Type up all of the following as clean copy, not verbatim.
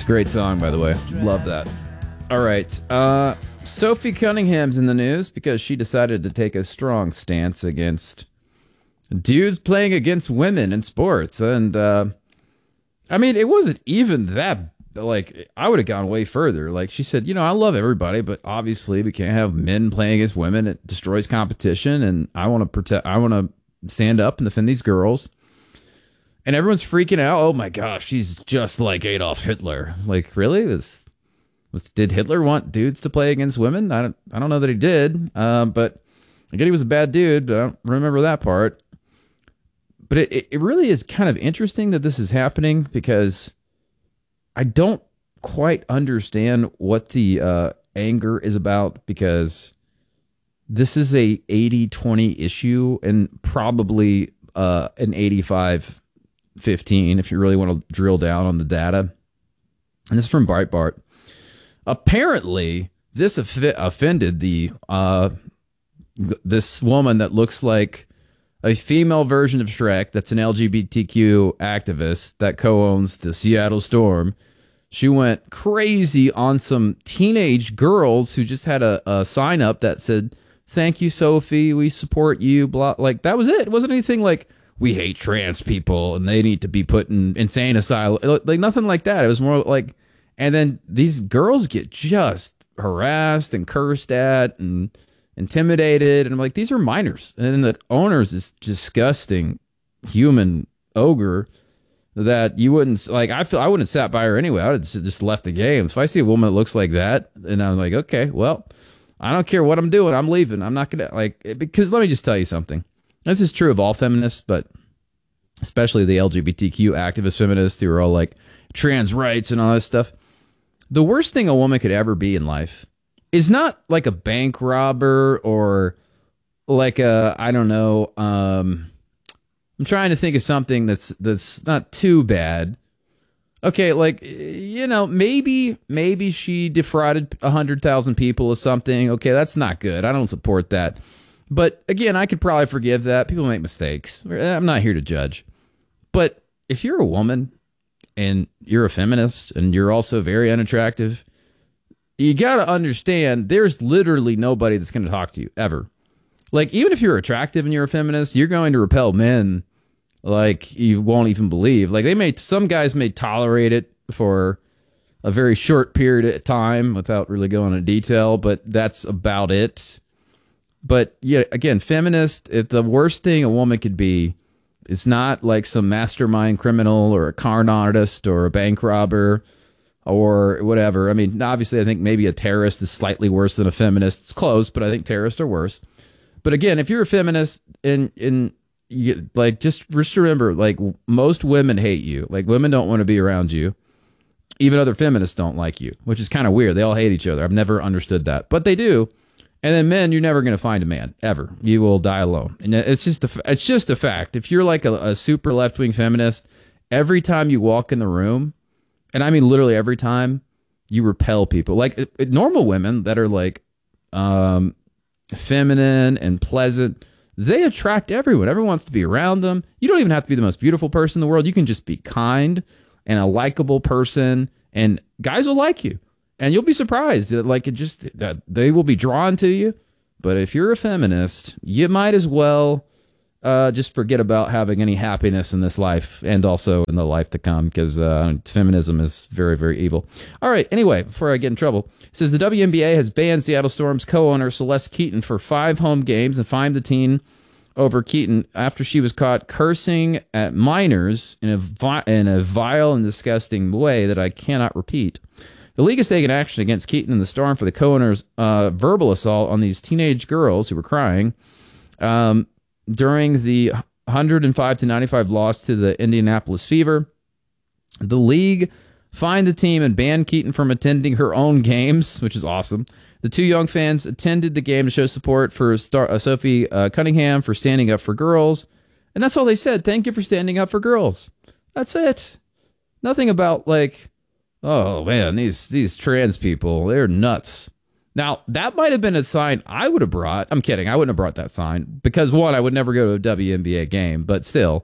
Great song, by the way. Love that. All right. Sophie Cunningham's in the news because she decided to take a strong stance against dudes playing against women in sports. And, I mean, it wasn't even that, like, I would have gone way further. Like, she said, I love everybody, but obviously we can't have men playing against women. It destroys competition, and I want to stand up and defend these girls. And everyone's freaking out. Oh my gosh, she's just like Adolf Hitler. Like, really? Did Hitler want dudes to play against women? I don't know that he did. But I get he was a bad dude, but I don't remember that part. But it really is kind of interesting that this is happening because I don't quite understand what the anger is about, because this is a 80-20 issue and probably an 85-15 if you really want to drill down on the data. And this is from Breitbart. Apparently, this offended this woman that looks like a female version of Shrek, that's an LGBTQ activist that co-owns the Seattle Storm. She went crazy on some teenage girls who just had a sign up that said, "Thank you, Sophie, we support you," blah. Like, that was it. It wasn't anything like, "We hate trans people and they need to be put in insane asylum." Like, nothing like that. It was more like, and then these girls get just harassed and cursed at and intimidated. And I'm like, these are minors. And then the owner's this disgusting human ogre that you wouldn't, like, I wouldn't have sat by her anyway. I would have just left the game. If I see a woman that looks like that, and I'm like, okay, well, I don't care what I'm doing, I'm leaving. I'm not going to, like, because let me just tell you something. This is true of all feminists, but especially the LGBTQ activist feminists who are all like trans rights and all that stuff. The worst thing a woman could ever be in life is not like a bank robber or like a, I don't know, I'm trying to think of something that's not too bad. Okay, like, maybe she defrauded 100,000 people or something. Okay, that's not good. I don't support that. But again, I could probably forgive that. People make mistakes. I'm not here to judge. But if you're a woman and you're a feminist and you're also very unattractive, you got to understand there's literally nobody that's going to talk to you ever. Like, even if you're attractive and you're a feminist, you're going to repel men like you won't even believe. Like, some guys may tolerate it for a very short period of time without really going into detail, but that's about it. But yeah, again, feminist, if the worst thing a woman could be, it's not like some mastermind criminal or a con artist or a bank robber or whatever. I mean, obviously, I think maybe a terrorist is slightly worse than a feminist. It's close, but I think terrorists are worse. But again, if you're a feminist and like, just remember, like, most women hate you. Like, women don't want to be around you. Even other feminists don't like you, which is kind of weird. They all hate each other. I've never understood that, but they do. And then men, you're never going to find a man ever. You will die alone. And it's just a fact. If you're like a super left-wing feminist, every time you walk in the room, and I mean literally every time, you repel people. Like, normal women that are like feminine and pleasant, they attract everyone. Everyone wants to be around them. You don't even have to be the most beautiful person in the world. You can just be kind and a likable person, and guys will like you. And you'll be surprised that, like, that they will be drawn to you. But if you're a feminist, you might as well just forget about having any happiness in this life and also in the life to come, because feminism is very, very evil. All right. Anyway, before I get in trouble, it says the WNBA has banned Seattle Storm's co-owner Celeste Keaton for 5 home games and fined the team over Keaton after she was caught cursing at minors in a vile and disgusting way that I cannot repeat. The league has taken action against Keaton and the Storm for the co-owner's verbal assault on these teenage girls who were crying during the 105-95 loss to the Indianapolis Fever. The league fined the team and banned Keaton from attending her own games, which is awesome. The 2 young fans attended the game to show support for Sophie Cunningham for standing up for girls. And that's all they said. Thank you for standing up for girls. That's it. Nothing about, like, oh man, these trans people, they're nuts. Now, that might have been a sign I would have brought. I'm kidding. I wouldn't have brought that sign because, one, I would never go to a WNBA game, but still,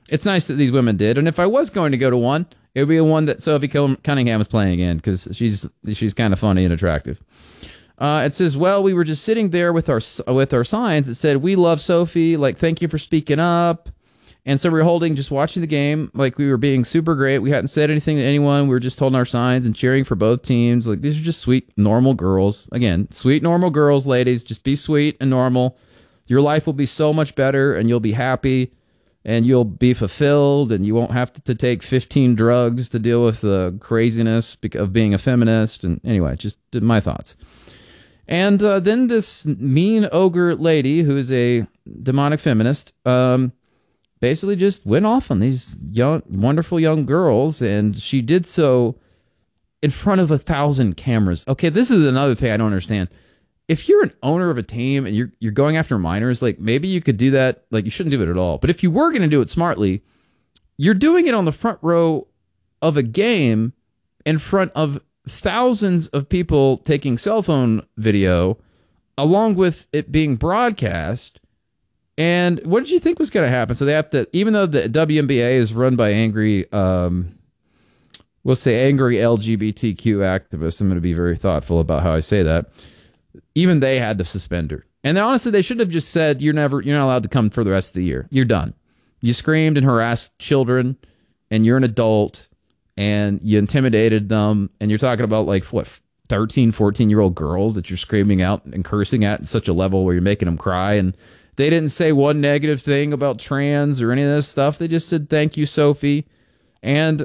it's nice that these women did. And if I was going to go to one, it would be the one that Sophie Cunningham was playing in, because she's kind of funny and attractive. It says, well, we were just sitting there with our signs that said, "We love Sophie," like, "Thank you for speaking up." And so we were just watching the game, like we were being super great. We hadn't said anything to anyone. We were just holding our signs and cheering for both teams. Like, these are just sweet, normal girls. Again, sweet, normal girls, ladies. Just be sweet and normal. Your life will be so much better, and you'll be happy, and you'll be fulfilled, and you won't have to take 15 drugs to deal with the craziness of being a feminist. And anyway, just my thoughts. And then this mean ogre lady, who is a demonic feminist, basically just went off on these wonderful young girls, and she did so in front of 1,000 cameras. Okay, this is another thing I don't understand. If you're an owner of a team and you're going after minors, like, maybe you could do that. Like, you shouldn't do it at all. But if you were going to do it smartly, you're doing it on the front row of a game in front of thousands of people taking cell phone video, along with it being broadcast. And what did you think was going to happen? So they have to, even though the WNBA is run by angry LGBTQ activists, I'm going to be very thoughtful about how I say that. Even they had to suspend her. And honestly, they should have just said, you're not allowed to come for the rest of the year. You're done. You screamed and harassed children, and you're an adult, and you intimidated them, and you're talking about, like, what, 13, 14-year-old girls that you're screaming out and cursing at such a level where you're making them cry. And they didn't say one negative thing about trans or any of this stuff. They just said, "Thank you, Sophie." And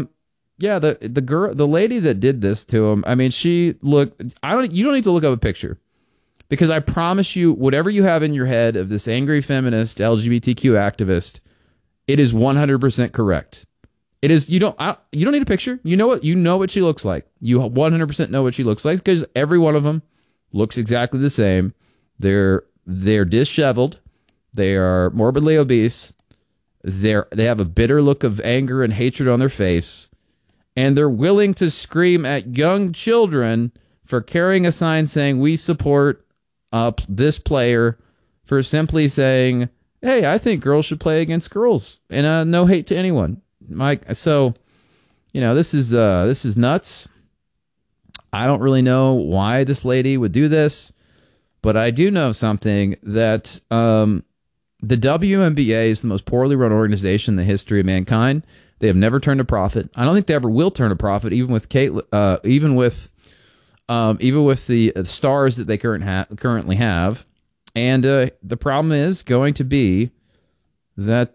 the lady that did this to him, I mean, she looked. You don't need to look up a picture, because I promise you, whatever you have in your head of this angry feminist LGBTQ activist, it is 100% correct. It is. You don't need a picture. You know what she looks like. You 100% know what she looks like, because every one of them looks exactly the same. They're disheveled. They are morbidly obese. They have a bitter look of anger and hatred on their face, and they're willing to scream at young children for carrying a sign saying, "We support this player," for simply saying, "Hey, I think girls should play against girls," and no hate to anyone. Mike, so this is nuts. I don't really know why this lady would do this. But I do know something, that the WNBA is the most poorly run organization in the history of mankind. They have never turned a profit. I don't think they ever will turn a profit, even with even with the stars that they currently have. And the problem is going to be that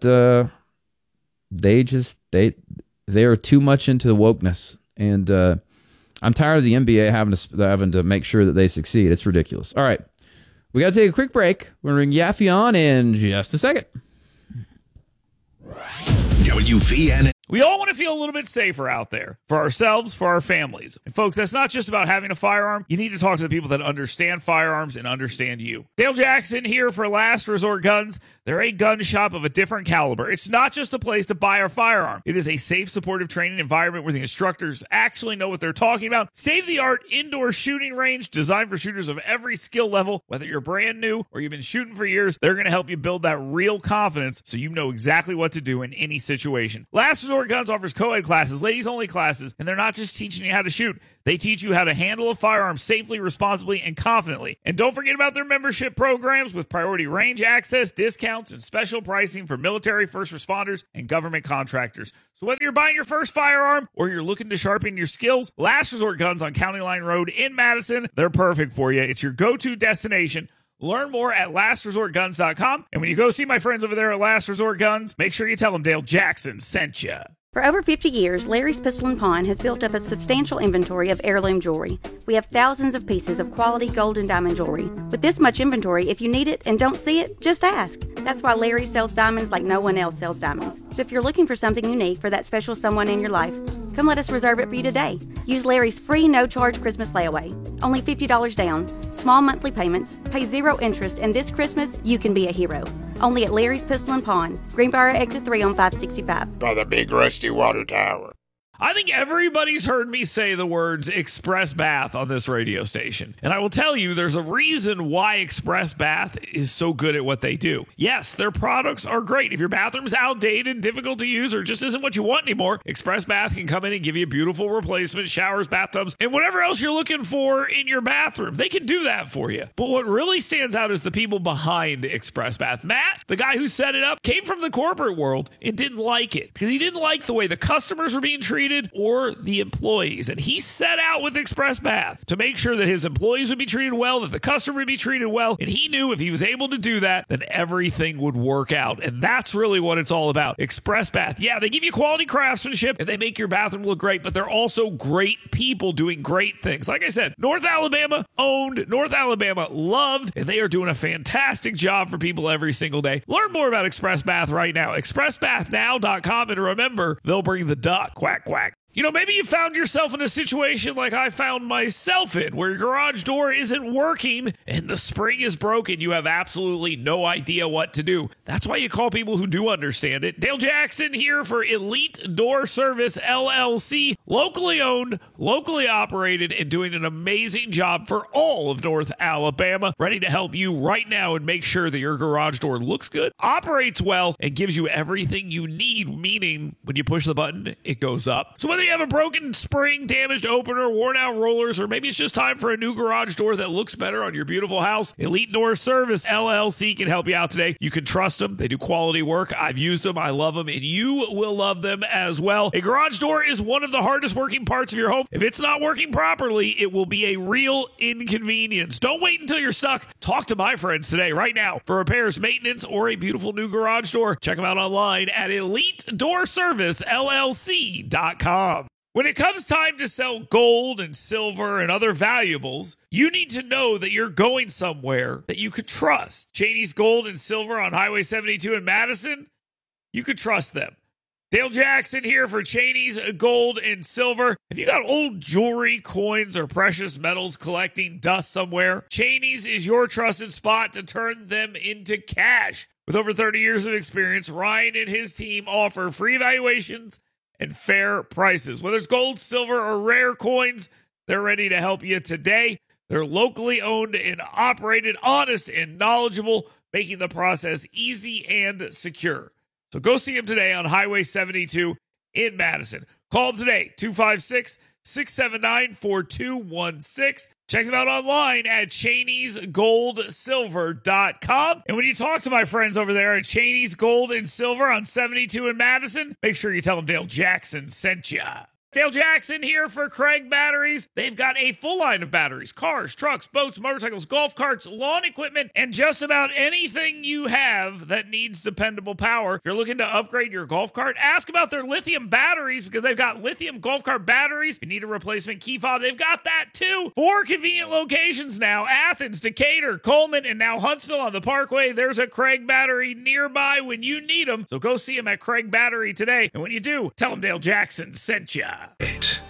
they are too much into the wokeness, and I'm tired of the NBA having to make sure that they succeed. It's ridiculous. All right. We got to take a quick break. We're going to bring Yaffe on in just a second. WFNN. We all want to feel a little bit safer out there, for ourselves, for our families. And folks, that's not just about having a firearm. You need to talk to the people that understand firearms and understand you. Dale Jackson here for Last Resort Guns. They're a gun shop of a different caliber. It's not just a place to buy a firearm. It is a safe, supportive training environment where the instructors actually know what they're talking about. State-of-the-art indoor shooting range designed for shooters of every skill level. Whether you're brand new or you've been shooting for years, they're going to help you build that real confidence so you know exactly what to do in any situation. Last Resort Guns offers co-ed classes, ladies-only classes, and they're not just teaching you how to shoot. They teach you how to handle a firearm safely, responsibly, and confidently. And don't forget about their membership programs with priority range access, discounts, and special pricing for military, first responders, and government contractors. So whether you're buying your first firearm or you're looking to sharpen your skills, Last Resort Guns on County Line Road in Madison, they're perfect for you. It's your go-to destination. Learn more at lastresortguns.com. And when you go see my friends over there at Last Resort Guns, make sure you tell them Dale Jackson sent you. For over 50 years, Larry's Pistol & Pawn has built up a substantial inventory of heirloom jewelry. We have thousands of pieces of quality gold and diamond jewelry. With this much inventory, if you need it and don't see it, just ask. That's why Larry sells diamonds like no one else sells diamonds. So if you're looking for something unique for that special someone in your life, come let us reserve it for you today. Use Larry's free no-charge Christmas layaway. Only $50 down, small monthly payments, pay 0 interest, and this Christmas, you can be a hero. Only at Larry's Pistol & Pawn, Greenbrier Exit 3 on 565. By the big rusty water tower. I think everybody's heard me say the words Express Bath on this radio station. And I will tell you, there's a reason why Express Bath is so good at what they do. Yes, their products are great. If your bathroom's outdated, difficult to use, or just isn't what you want anymore, Express Bath can come in and give you beautiful replacement showers, bathtubs, and whatever else you're looking for in your bathroom. They can do that for you. But what really stands out is the people behind Express Bath. Matt, the guy who set it up, came from the corporate world and didn't like it because he didn't like the way the customers were being treated or the employees. And he set out with Express Bath to make sure that his employees would be treated well, that the customer would be treated well. And he knew if he was able to do that, then everything would work out. And that's really what it's all about. Express Bath. Yeah, they give you quality craftsmanship and they make your bathroom look great, but they're also great people doing great things. Like I said, North Alabama owned, North Alabama loved, and they are doing a fantastic job for people every single day. Learn more about Express Bath right now. ExpressBathNow.com. And remember, they'll bring the duck. Quack, quack. You know, maybe you found yourself in a situation like I found myself in, where your garage door isn't working and the spring is broken. You have absolutely no idea what to do. That's why you call people who do understand it. Dale Jackson here for Elite Door Service, LLC. Locally owned, locally operated, and doing an amazing job for all of North Alabama. Ready to help you right now and make sure that your garage door looks good, operates well, and gives you everything you need, meaning when you push the button, it goes up. So whether you have a broken spring, damaged opener, worn out rollers, or maybe it's just time for a new garage door that looks better on your beautiful house, Elite Door Service LLC can help you out today. You can trust them. They do quality work. I've used them. I love them, and you will love them as well. A garage door is one of the hardest working parts of your home. If it's not working properly, it will be a real inconvenience. Don't wait until you're stuck. Talk to my friends today, right now, for repairs, maintenance, or a beautiful new garage door. Check them out online at EliteDoorServiceLLC.com. When it comes time to sell gold and silver and other valuables, you need to know that you're going somewhere that you could trust. Cheney's Gold and Silver on Highway 72 in Madison, you could trust them. Dale Jackson here for Cheney's Gold and Silver. If you got old jewelry, coins, or precious metals collecting dust somewhere, Cheney's is your trusted spot to turn them into cash. With over 30 years of experience, Ryan and his team offer free evaluations and fair prices. Whether it's gold, silver, or rare coins, they're ready to help you today. They're locally owned and operated, honest and knowledgeable, making the process easy and secure. So go see them today on Highway 72 in Madison. Call them today, 256-679-4216. Check them out online at Cheney'sGoldSilver.com. And when you talk to my friends over there at Cheney's Gold and Silver on 72 in Madison, make sure you tell them Dale Jackson sent ya. Dale Jackson here for Craig Batteries. They've got a full line of batteries, cars, trucks, boats, motorcycles, golf carts, lawn equipment, and just about anything you have that needs dependable power. If you're looking to upgrade your golf cart, ask about their lithium batteries because they've got lithium golf cart batteries. If you need a replacement key fob, they've got that too. 4 convenient locations now: Athens, Decatur, Coleman, and now Huntsville on the Parkway. There's a Craig Battery nearby when you need them. So go see them at Craig Battery today. And when you do, tell them Dale Jackson sent ya.